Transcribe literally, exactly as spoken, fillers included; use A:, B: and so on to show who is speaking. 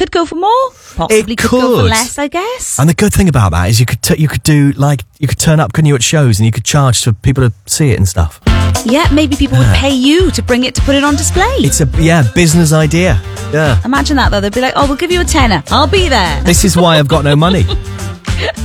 A: could go for more. Possibly
B: It
A: could. go for
B: could.
A: less, I guess.
B: And the good thing about that is you could t- you could do like you could turn up, couldn't you, at shows, and you could charge for people to see it and stuff.
A: Yeah, maybe people would pay you to bring it to put it on display.
B: It's a yeah business idea. Yeah.
A: Imagine that though. They'd be like, "Oh, we'll give you a tenner. I'll be there."
B: This is why I've got no money.